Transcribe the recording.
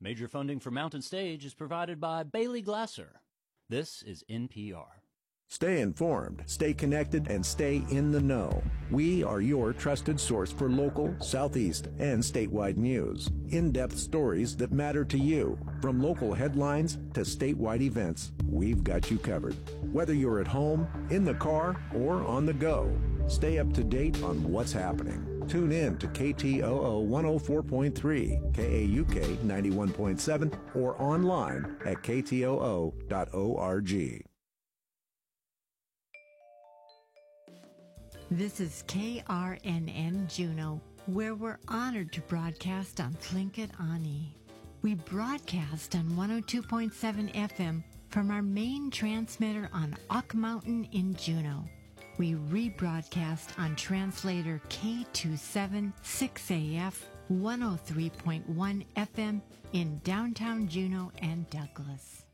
Major funding for Mountain Stage is provided by Bailey Glasser. This is NPR. Stay informed, stay connected, and stay in the know. We are your trusted source for local, Southeast, and statewide news. In-depth stories that matter to you. From local headlines to statewide events, we've got you covered. Whether you're at home, in the car, or on the go, stay up to date on what's happening. Tune in to KTOO 104.3, KAUK 91.7, or online at ktoo.org. This is KRNN Juneau, where we're honored to broadcast on Tlingit Ani. We broadcast on 102.7 FM from our main transmitter on Ock Mountain in Juneau. We rebroadcast on translator K276AF 103.1 FM in downtown Juneau and Douglas.